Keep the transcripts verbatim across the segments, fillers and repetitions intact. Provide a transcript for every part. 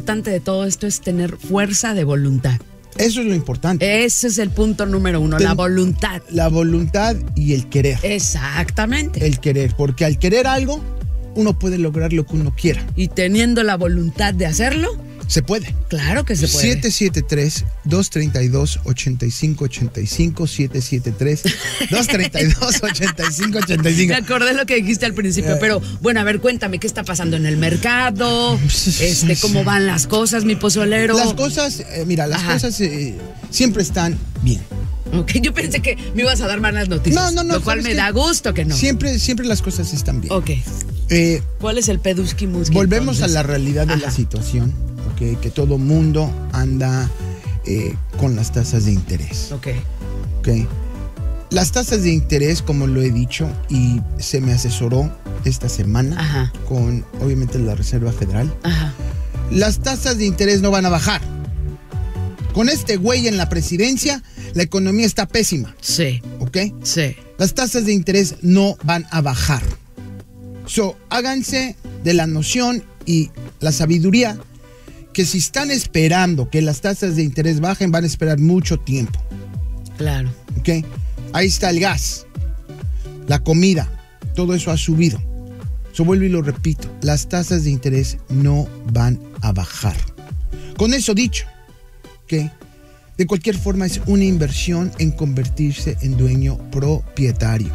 importante de todo esto es tener fuerza de voluntad. Eso es lo importante. Ese es el punto número uno, Ten, la voluntad. La voluntad y el querer. Exactamente. El querer, porque al querer algo, uno puede lograr lo que uno quiera. Y teniendo la voluntad de hacerlo, se puede. Claro que se puede. siete siete tres, dos tres dos, ocho cinco ocho cinco, siete siete tres, dos tres dos, ocho cinco ocho cinco. Me acordé lo que dijiste al principio, pero bueno, a ver, cuéntame, ¿qué está pasando en el mercado? Este, ¿cómo van las cosas, mi pozolero? Las cosas, eh, mira, las Ajá. cosas eh, siempre están bien. Ok, yo pensé que me ibas a dar malas noticias. No, no, no. Lo cual me da gusto que no. Siempre, siempre las cosas están bien. Ok. Eh, ¿Cuál es el peduski muski? Volvemos entonces? a la realidad de Ajá. la situación. Okay, que todo mundo anda eh, con las tasas de interés. Ok. Okay. Las tasas de interés, como lo he dicho, y se me asesoró esta semana Ajá. con, obviamente, la Reserva Federal. Ajá. Las tasas de interés no van a bajar. Con este güey en la presidencia, la economía está pésima. Sí. ¿Ok? Sí. Las tasas de interés no van a bajar. So, háganse de la noción y la sabiduría que si están esperando que las tasas de interés bajen, van a esperar mucho tiempo. Claro. ¿Ok? Ahí está el gas, la comida, todo eso ha subido. So, vuelvo y lo repito, las tasas de interés no van a bajar. Con eso dicho, ¿ok? De cualquier forma es una inversión en convertirse en dueño propietario.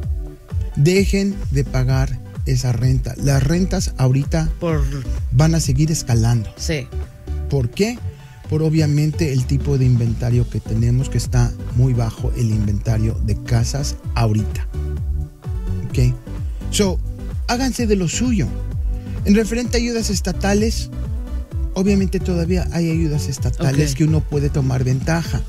Dejen de pagar esa renta. Las rentas ahorita Por... van a seguir escalando. Sí. ¿Por qué? Por obviamente el tipo de inventario que tenemos, que está muy bajo el inventario de casas ahorita. ¿Ok? So, háganse de lo suyo. En referente a ayudas estatales, obviamente todavía hay ayudas estatales okay. que uno puede tomar ventaja.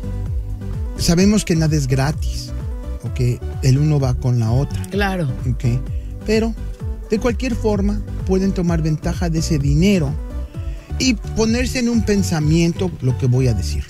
Sabemos que nada es gratis. ¿Ok? El uno va con la otra. Claro. ¿Ok? Pero, de cualquier forma, pueden tomar ventaja de ese dinero y ponerse en un pensamiento, lo que voy a decir.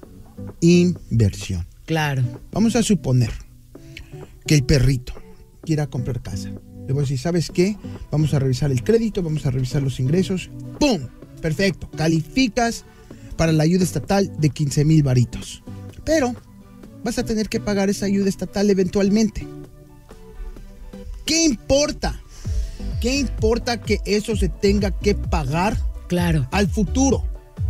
Inversión. Claro. Vamos a suponer que el perrito quiera comprar casa. Le voy a decir, ¿sabes qué? Vamos a revisar el crédito, vamos a revisar los ingresos. ¡Pum! Perfecto. Calificas para la ayuda estatal de quince mil varitos. Pero vas a tener que pagar esa ayuda estatal eventualmente. ¿Qué importa? ¿Qué importa que eso se tenga que pagar? Claro. Al futuro.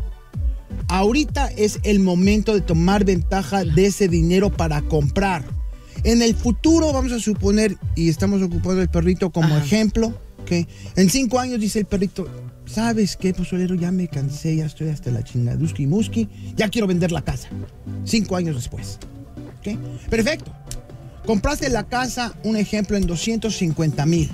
Ahorita es el momento de tomar ventaja claro. de ese dinero para comprar. En el futuro, vamos a suponer, y estamos ocupando el perrito como Ajá. ejemplo, que en cinco años dice el perrito, ¿sabes qué, pozolero? Ya me cansé, ya estoy hasta la chingaduski muski, ya quiero vender la casa. Cinco años después. ¿Okay? Perfecto. Compraste la casa, un ejemplo, en doscientos cincuenta mil.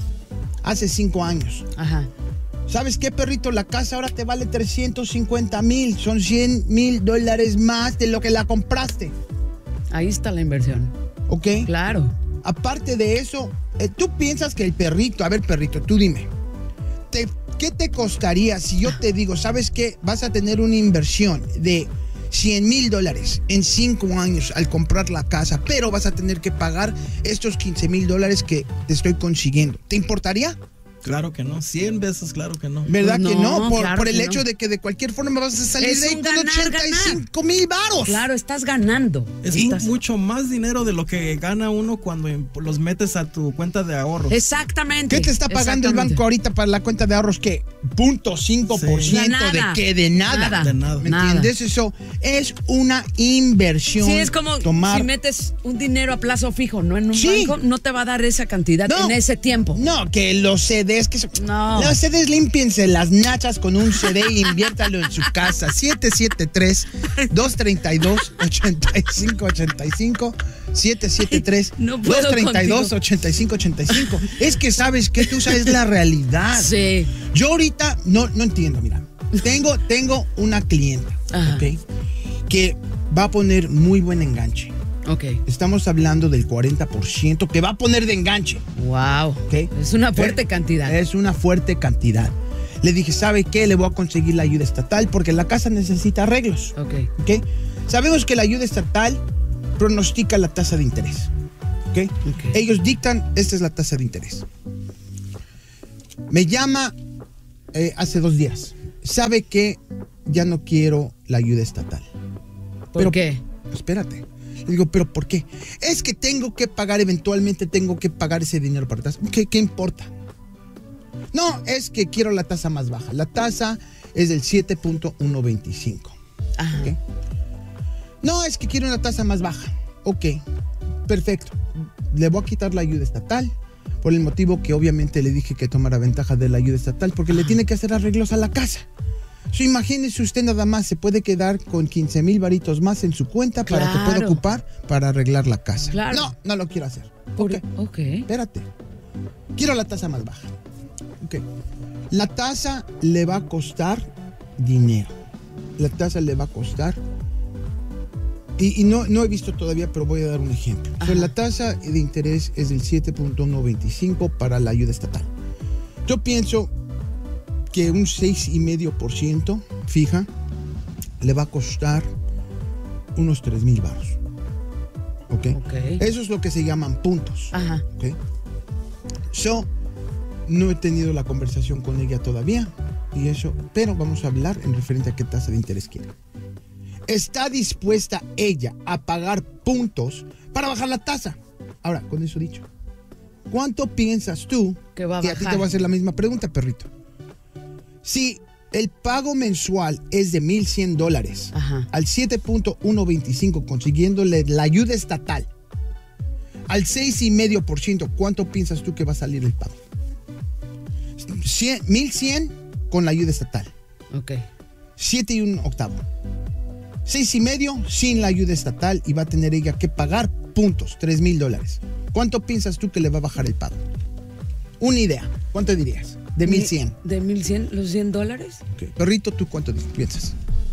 Hace cinco años. Ajá. ¿Sabes qué, perrito? La casa ahora te vale trescientos cincuenta mil. Son cien mil dólares más de lo que la compraste. Ahí está la inversión. ¿Ok? Claro. Aparte de eso, eh, tú piensas que el perrito, a ver, perrito, tú dime, te, ¿qué te costaría si yo te digo, ¿sabes qué? Vas a tener una inversión de cien mil dólares en cinco años al comprar la casa, pero vas a tener que pagar estos quince mil dólares que te estoy consiguiendo. ¿Te importaría? Claro que no, cien veces claro que no. ¿Verdad Pues que no, no? Por, claro por el que hecho no. de que de cualquier forma vas a salir Es de ahí un con ganar, ochenta y cinco mil varos. Claro, estás ganando. Es estás... mucho más dinero de lo que gana uno cuando los metes a tu cuenta de ahorros. Exactamente. ¿Qué te está pagando el banco ahorita para la cuenta de ahorros? ¿Qué? punto cinco por ciento sí. de qué? De nada. Nada. De nada. ¿Me Nada. entiendes? Eso es una inversión. Sí, es como tomar... si metes un dinero a plazo fijo, no en un Sí. banco, no te va a dar esa cantidad No. en ese tiempo. No, que los C Ds, que son... No. Los C Ds, límpiense las nachas con un C D y inviértalo en su casa. siete siete tres, dos tres dos, ocho cinco ocho cinco. siete siete tres, No puedo dos tres dos, contigo. ocho cinco ocho cinco. Es que sabes que tú sabes la realidad. Sí. Yo ahorita no, no entiendo, mira. Tengo, tengo una clienta, Ajá. ¿ok? Que va a poner muy buen enganche. Ok. Estamos hablando del cuarenta por ciento que va a poner de enganche. Wow. ¿Ok? Es una fuerte Eh, cantidad. Es una fuerte cantidad. Le dije, ¿sabe qué? Le voy a conseguir la ayuda estatal porque la casa necesita arreglos. Ok. ¿Ok? Sabemos que la ayuda estatal pronostica la tasa de interés. ¿Ok? Ok. Ellos dictan, esta es la tasa de interés. Me llama eh, hace dos días. ¿sabe qué? Ya no quiero la ayuda estatal. ¿Por Pero, qué? Espérate. Le digo, ¿pero por qué? Es que tengo que pagar, eventualmente tengo que pagar ese dinero para tasa. ¿Qué, qué importa? No, es que quiero la tasa más baja. La tasa es del siete punto ciento veinticinco. Ajá. ¿Okay? No, es que quiero una tasa más baja. Ok, perfecto. Le voy a quitar la ayuda estatal por el motivo que obviamente le dije que tomara ventaja de la ayuda estatal porque Ajá. le tiene que hacer arreglos a la casa. So, imagínese usted nada más, se puede quedar con quince mil varitos más en su cuenta para Claro. que pueda ocupar para arreglar la casa. Claro. No, no lo quiero hacer. Por- Ok, ok. espérate. Quiero la tasa más baja. Ok. La tasa le va a costar dinero. La tasa le va a costar. Y, y no, no he visto todavía, pero voy a dar un ejemplo. So, la tasa de interés es del siete punto ciento veinticinco para la ayuda estatal. Yo pienso que un seis coma cinco por ciento fija le va a costar unos tres mil baros. ¿Ok? Ok. Eso es lo que se llaman puntos. Ajá. ¿Ok? Yo no he tenido la conversación con ella todavía, y eso, pero vamos a hablar en referente a qué tasa de interés quiere. ¿Está dispuesta ella a pagar puntos para bajar la tasa? Ahora, con eso dicho, ¿cuánto piensas tú Que va a a ti te bajar? voy a hacer la misma pregunta, perrito? Si el pago mensual es de mil cien dólares Ajá. al siete punto ciento veinticinco, consiguiéndole la ayuda estatal al seis coma cinco por ciento, ¿cuánto piensas tú que va a salir el pago? mil cien con la ayuda estatal. Ok. siete y un octavo. seis y medio sin la ayuda estatal y va a tener ella que pagar puntos, tres mil dólares. ¿Cuánto piensas tú que le va a bajar el pago? Una idea. ¿Cuánto dirías? De mil cien. ¿De mil cien? ¿Los cien dólares? Okay. Perrito, ¿tú cuánto piensas?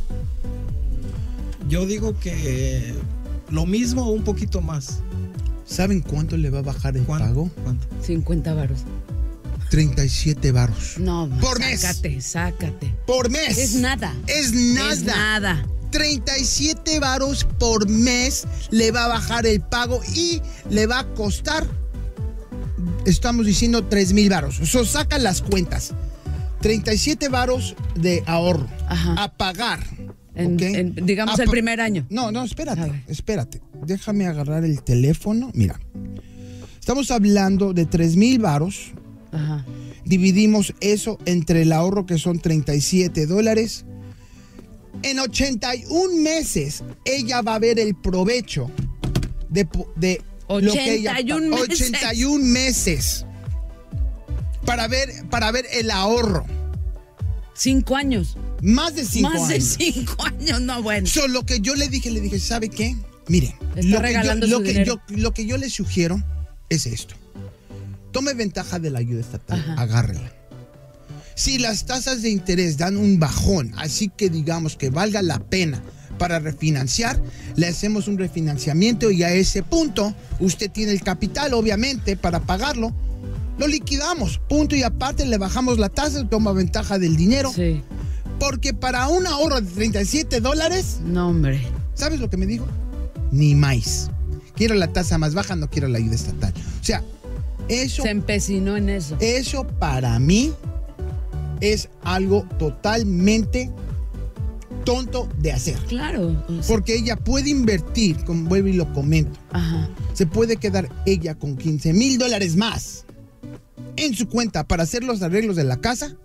Yo digo que lo mismo o un poquito más. ¿Saben cuánto le va a bajar el ¿Cuánto? pago? ¿Cuánto? cincuenta varos. treinta y siete varos. No, Por mes. sácate, sácate. Por mes. Es nada. Es nada. Es nada. treinta y siete varos por mes le va a bajar el pago y le va a costar, estamos diciendo tres mil varos. O sea, saca las cuentas. treinta y siete varos de ahorro. Ajá. A pagar. En- ¿ok? en, digamos, A el pa- primer año. No, no, A espérate, ver. espérate. Déjame agarrar el teléfono. Mira, estamos hablando de tres mil varos. Ajá. Dividimos eso entre el ahorro, que son treinta y siete dólares. En ochenta y un meses, ella va a ver el provecho de, po- de lo que ella ochenta y un meses. ochenta y un meses. Para ver, para ver el ahorro. Cinco años. Más de cinco Más de años. cinco años, no, bueno. So, lo que yo le dije, le dije, ¿sabe qué? Mire, Está lo que, regalando yo, su lo, que dinero. yo, lo que yo le sugiero es esto. Tome ventaja de la ayuda estatal, Ajá. agárrela. Si las tasas de interés dan un bajón, así que digamos que valga la pena para refinanciar, le hacemos un refinanciamiento y a ese punto usted tiene el capital, obviamente, para pagarlo. Lo liquidamos, punto, y aparte le bajamos la tasa, toma ventaja del dinero. Sí. Porque para un ahorro de treinta y siete dólares, No, hombre. ¿sabes lo que me dijo? Ni más. Quiero la tasa más baja, no quiero la ayuda estatal. O sea, eso, Se empecinó en eso. eso para mí es algo totalmente tonto de hacer. Claro. o sea, Porque ella puede invertir, como vuelvo y lo comento, Ajá. se puede quedar ella con quince mil dólares más en su cuenta para hacer los arreglos de la casa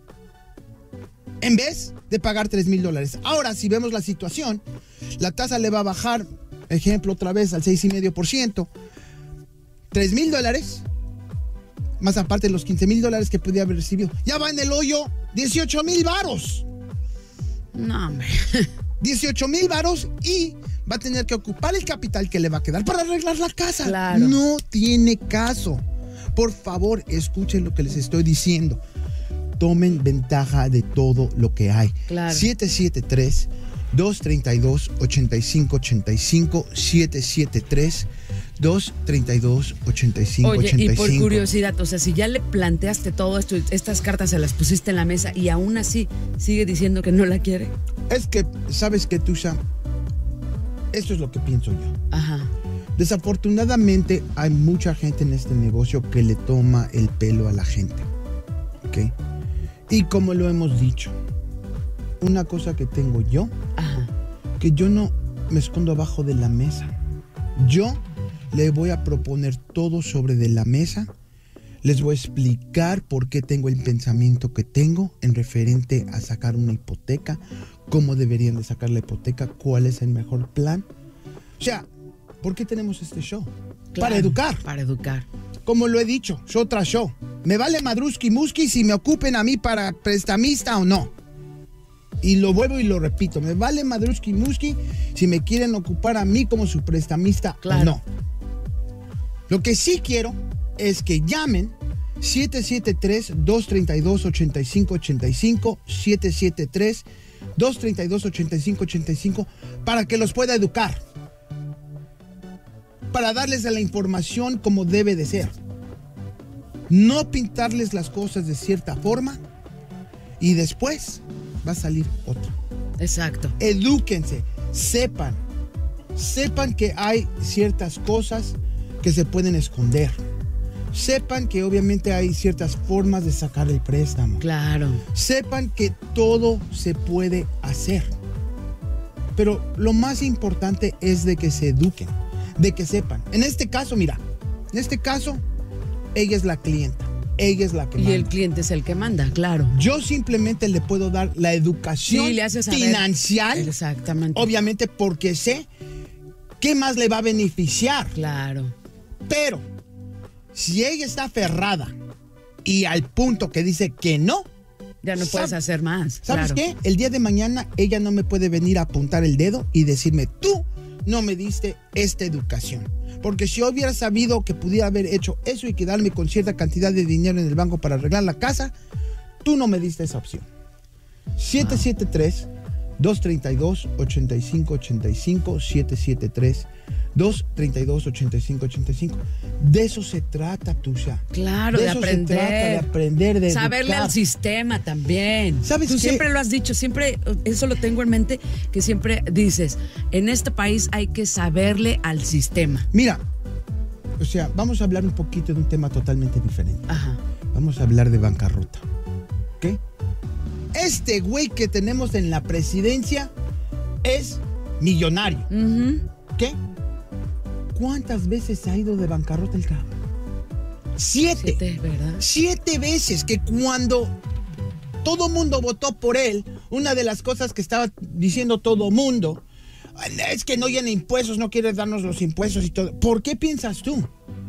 en vez de pagar tres mil dólares. Ahora, si vemos la situación, la tasa le va a bajar, ejemplo, otra vez al seis coma cinco por ciento, tres mil dólares, más aparte de los quince mil dólares que podía haber recibido. Ya va en el hoyo dieciocho mil varos. No, hombre. dieciocho mil varos y va a tener que ocupar el capital que le va a quedar para arreglar la casa. Claro. No tiene caso. Por favor, escuchen lo que les estoy diciendo. Tomen ventaja de todo lo que hay. Claro. siete siete tres, dos tres dos, ocho cinco ocho cinco, siete siete tres, dos tres dos, ocho cinco ocho Oye, cinco. y por curiosidad, o sea, si ya le planteaste todo esto, estas cartas se las pusiste en la mesa y aún así sigue diciendo que no la quiere. Es que, ¿sabes qué, Tusha? Esto es lo que pienso yo. Ajá. Desafortunadamente hay mucha gente en este negocio que le toma el pelo a la gente, ¿ok? Y como lo hemos dicho, una cosa que tengo yo, Ajá. que yo no me escondo abajo de la mesa. Yo le voy a proponer todo sobre de la mesa. Les voy a explicar por qué tengo el pensamiento que tengo en referente a sacar una hipoteca, cómo deberían de sacar la hipoteca, cuál es el mejor plan. O sea, ¿por qué tenemos este show? Claro, para educar. Para educar. Como lo he dicho, show tras show. Me vale madruski muski si me ocupen a mí para prestamista o no. Y lo vuelvo y lo repito. Me vale madruski muski si me quieren ocupar a mí como su prestamista Claro. o no. Lo que sí quiero es que llamen siete siete tres, dos tres dos, ocho cinco ocho cinco, siete siete tres, dos tres dos, ocho cinco ocho cinco, para que los pueda educar, para darles la información como debe de ser, no pintarles las cosas de cierta forma y después va a salir otra. Exacto. Edúquense, sepan, sepan que hay ciertas cosas que se pueden esconder. Sepan que obviamente hay ciertas formas de sacar el préstamo. Claro. Sepan que todo se puede hacer. Pero lo más importante es de que se eduquen, de que sepan. En este caso, mira, en este caso, ella es la clienta, ella es la que Y manda. el cliente es el que manda, claro. Yo simplemente le puedo dar la educación Sí, le haces saber. financiera, Exactamente. obviamente porque sé qué más le va a beneficiar. Claro. Pero si ella está aferrada y al punto que dice que no, Ya no puedes ¿Sab- hacer más. ¿sabes claro. qué? El día de mañana ella no me puede venir a apuntar el dedo y decirme, tú no me diste esta educación. Porque si yo hubiera sabido que pudiera haber hecho eso y quedarme con cierta cantidad de dinero en el banco para arreglar la casa, tú no me diste esa opción. siete siete tres, dos tres dos, ocho cinco ocho cinco, siete siete tres, dos tres dos, ocho cinco ocho cinco. De eso se trata, Tusha. Claro, de de eso aprender. se trata, de aprender, de Saberle educar. al sistema también. ¿Sabes Tú qué? siempre lo has dicho, siempre, eso lo tengo en mente, que siempre dices, en este país hay que saberle al sistema. Mira, o sea, vamos a hablar un poquito de un tema totalmente diferente. Ajá. Vamos a hablar de bancarrota. ¿Ok? Este güey que tenemos en la presidencia es millonario. Ujú. ¿Ok? ¿Cuántas veces ha ido de bancarrota el cabrón? Siete. Siete, ¿verdad? Siete veces, que cuando todo mundo votó por él, una de las cosas que estaba diciendo todo mundo es que no llena impuestos, no quiere darnos los impuestos y todo. ¿Por qué piensas tú?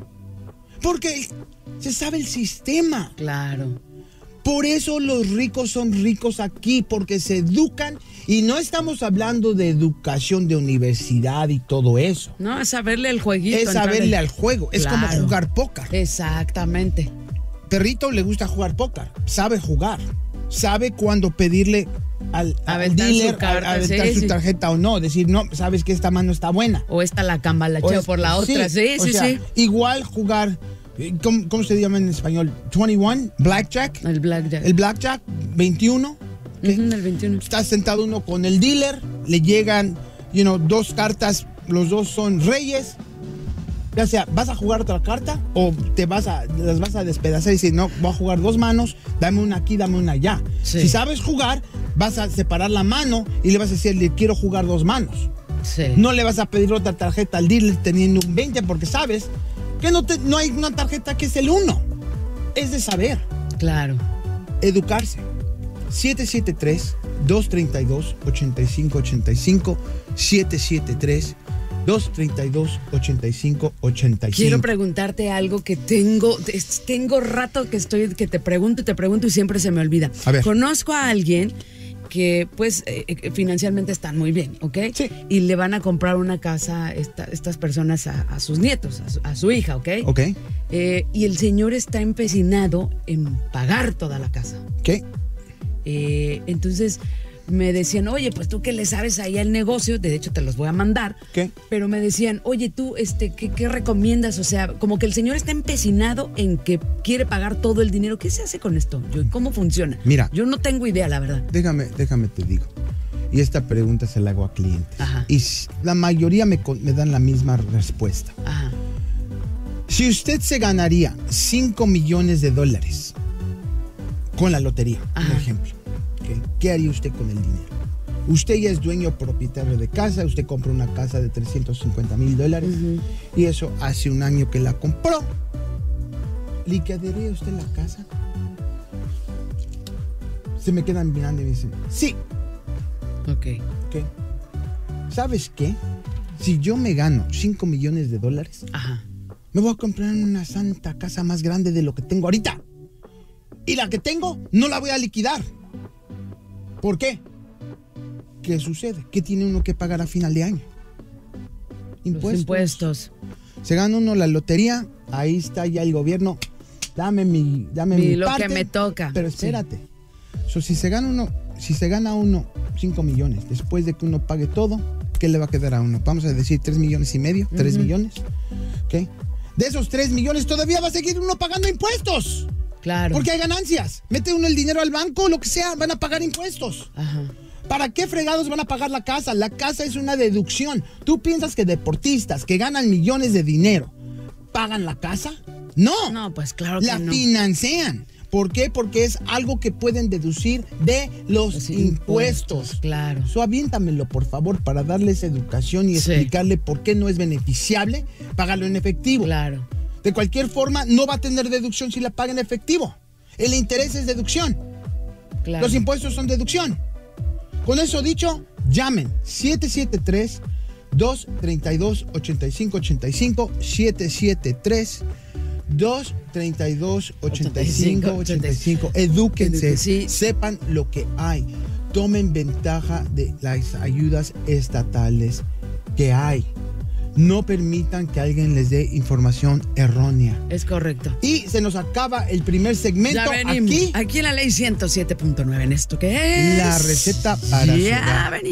Porque se sabe el sistema. Claro. Por eso los ricos son ricos aquí, porque se educan, y no estamos hablando de educación de universidad y todo eso. No, es saberle el jueguito. Es saberle entrarle. al juego, es como Claro. jugar póker. Exactamente. Perrito le gusta jugar póker, sabe jugar, sabe cuándo pedirle al, al Aventar su dealer carta, a- aventar sí, su sí. tarjeta o no, decir, no, sabes que esta mano está buena. O esta la cambalacheo O es- por la otra. Sí, o sí, sea, sí. Igual jugar, eh, ¿cómo, cómo se llama en español? veintiuno, blackjack. El blackjack. El blackjack, veintiuno. ¿ok? Ujú, el veintiuno. Está sentado uno con el dealer, le llegan, you know, dos cartas, los dos son reyes. Ya sea, ¿vas a jugar otra carta o te vas a, las vas a despedazar y decir, no, voy a jugar dos manos, dame una aquí, dame una allá? Sí. Si sabes jugar, vas a separar la mano y le vas a decir, le quiero jugar dos manos. Sí. No le vas a pedir otra tarjeta al dealer teniendo un veinte porque sabes que no, te, no hay una tarjeta que es el uno. Es de saber, Claro. educarse. siete siete tres, dos tres dos, ocho cinco ocho cinco, siete siete tres, dos tres dos, ocho cinco ocho cinco. Quiero preguntarte algo que tengo, es- tengo rato que estoy, que te pregunto y te pregunto y siempre se me olvida. A ver. Conozco a alguien que pues eh, eh, financieramente están muy bien, ¿ok? Sí. Y le van a comprar una casa esta- estas personas a, a sus nietos, a su, a su hija, ¿ok? Ok, Eh, y el señor está empecinado en pagar toda la casa. ok. Eh, entonces me decían, oye, pues tú que le sabes ahí al negocio, de hecho te los voy a mandar, ¿Qué? pero me decían, oye, tú, este, ¿qué, qué recomiendas? O sea, como que el señor está empecinado en que quiere pagar todo el dinero. ¿Qué se hace con esto? Yo, ¿cómo funciona? Mira. Yo no tengo idea, la verdad. Déjame, déjame te digo. Y esta pregunta se la hago a clientes. Ajá. Y s- la mayoría me, con- me dan la misma respuesta. Ajá. Si usted se ganaría cinco millones de dólares con la lotería, Ajá. por ejemplo, ¿ok? Ok, ¿qué haría usted con el dinero? Usted ya es dueño propietario de casa, usted compra una casa de trescientos cincuenta mil dólares uh-huh. y eso hace un año que la compró. ¿Liquidaría usted la casa? Se me quedan mirando y me dicen, sí. Ok. Ok. ¿Sabes qué? Si yo me gano cinco millones de dólares, Ajá. me voy a comprar una santa casa más grande de lo que tengo ahorita. Y la que tengo, no la voy a liquidar. ¿Por qué? ¿Qué sucede? ¿Qué tiene uno que pagar a final de año? Impuestos. Los impuestos. Se gana uno la lotería, ahí está ya el gobierno. Dame mi, dame mi, mi lo parte, que me toca. Pero espérate. Sí. So, si se gana uno, si se gana uno cinco millones, después de que uno pague todo, ¿qué le va a quedar a uno? Vamos a decir tres millones y medio, tres uh-huh. millones. ¿Ok? De esos tres millones todavía va a seguir uno pagando impuestos. Claro. Porque hay ganancias. Mete uno el dinero al banco, lo que sea, van a pagar impuestos. Ajá. ¿Para qué fregados van a pagar la casa? La casa es una deducción. ¿Tú piensas que deportistas que ganan millones de dinero pagan la casa? No. No, pues claro que la no. La financian. ¿Por qué? Porque es algo que pueden deducir de los, los impuestos. impuestos. Claro. So, aviéntamelo, por favor, para darles educación y sí. explicarle por qué no es beneficiable pagarlo en efectivo. Claro. De cualquier forma, no va a tener deducción si la paga en efectivo. El interés es deducción. Claro. Los impuestos son deducción. Con eso dicho, llamen siete siete tres, dos tres dos, ocho cinco ocho cinco, siete siete tres, dos tres dos, ocho cinco ocho cinco. Edúquense, sí. Sepan lo que hay. Tomen ventaja de las ayudas estatales que hay. No permitan que alguien les dé información errónea. Es correcto. Y se nos acaba el primer segmento. Ya venimos. Aquí. Aquí en la ley ciento siete punto nueve, en esto que es la receta para ya venimos.